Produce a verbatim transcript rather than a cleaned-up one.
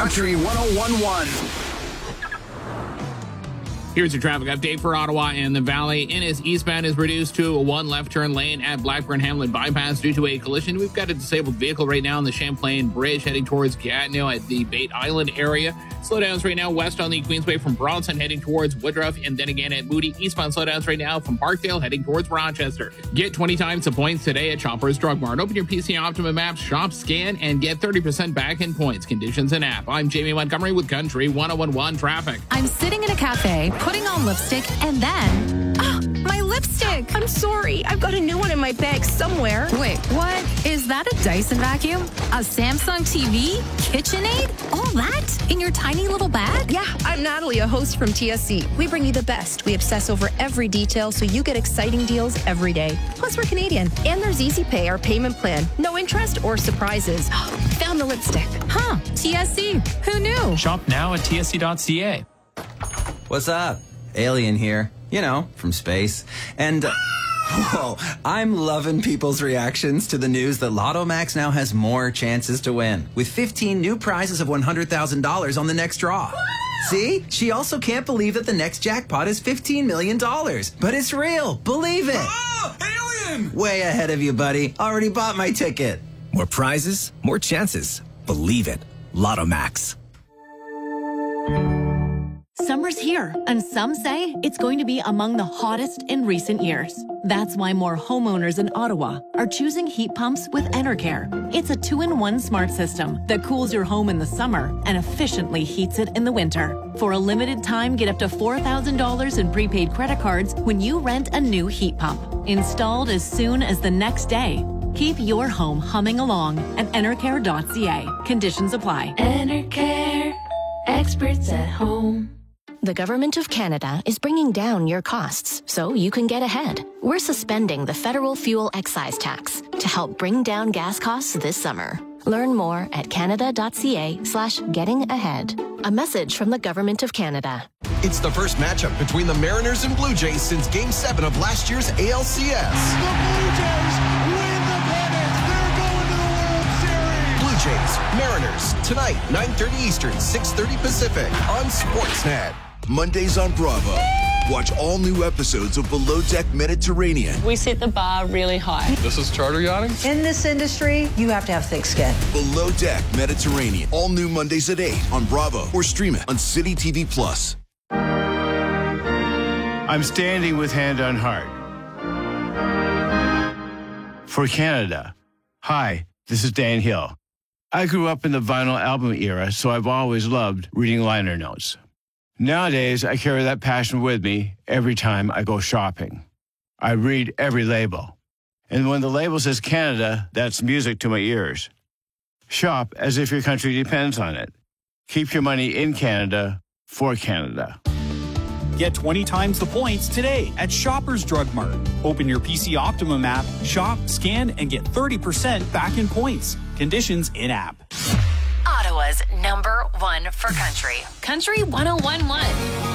Country one oh one one. Here's your traffic update for Ottawa and the Valley. Innis eastbound is reduced to a one left turn lane at Blackburn Hamlet bypass due to a collision. We've got a disabled vehicle right now on the Champlain Bridge heading towards Gatineau at the Bate Island area. Slowdowns right now west on the Queensway from Bronson heading towards Woodruff, and then again at Moody. Eastbound slowdowns right now from Parkdale heading towards Rochester. Get twenty times the points today at Shoppers Drug Mart. Open your P C Optimum app, shop, scan, and get thirty percent back in points. Conditions and app. I'm Jamie Montgomery with Country one oh one one Traffic. I'm sitting in a cafe, putting on lipstick, and then... Ah, my lipstick! I'm sorry. I've got a new one in my bag somewhere. Wait, what? Is that a Dyson vacuum? A Samsung T V? KitchenAid? All that? In your tiny little bag? Yeah, I'm Natalie, a host from T S C. We bring you the best. We obsess over every detail so you get exciting deals every day. Plus, we're Canadian. And there's Easy Pay, our payment plan. No interest or surprises. Found the lipstick. Huh, T S C. Who knew? Shop now at T S C dot C A. What's up? Alien here. You know, from space. And... Uh, whoa, I'm loving people's reactions to the news that Lotto Max now has more chances to win, with fifteen new prizes of one hundred thousand dollars on the next draw. See? She also can't believe that the next jackpot is fifteen million dollars. But it's real. Believe it. Oh, Alien! Way ahead of you, buddy. Already bought my ticket. More prizes, more chances. Believe it. Lotto Max. Summer's here, and some say it's going to be among the hottest in recent years. That's why more homeowners in Ottawa are choosing heat pumps with Enercare. It's a two-in-one smart system that cools your home in the summer and efficiently heats it in the winter. For a limited time, get up to four thousand dollars in prepaid credit cards when you rent a new heat pump. Installed as soon as the next day. Keep your home humming along at enercare dot c a. Conditions apply. Enercare. Experts at home. The Government of Canada is bringing down your costs so you can get ahead. We're suspending the federal fuel excise tax to help bring down gas costs this summer. Learn more at canada dot c a slash getting ahead. A message from the Government of Canada. It's the first matchup between the Mariners and Blue Jays since Game seven of last year's A L C S. The Blue Jays win the pennant. They're going to the World Series. Blue Jays, Mariners, tonight, nine thirty Eastern, six thirty Pacific on Sportsnet. Mondays on Bravo. Watch all new episodes of Below Deck Mediterranean. We set the bar really high. This is charter yachting. In this industry, you have to have thick skin. Below Deck Mediterranean. All new Mondays at eight on Bravo or stream it on City T V Plus. I'm standing with hand on heart. For Canada. Hi, this is Dan Hill. I grew up in the vinyl album era, so I've always loved reading liner notes. Nowadays, I carry that passion with me every time I go shopping. I read every label. And when the label says Canada, that's music to my ears. Shop as if your country depends on it. Keep your money in Canada for Canada. Get twenty times the points today at Shoppers Drug Mart. Open your P C Optimum app, shop, scan, and get thirty percent back in points. Conditions in-app. Ottawa's number one for country. Country one oh one one.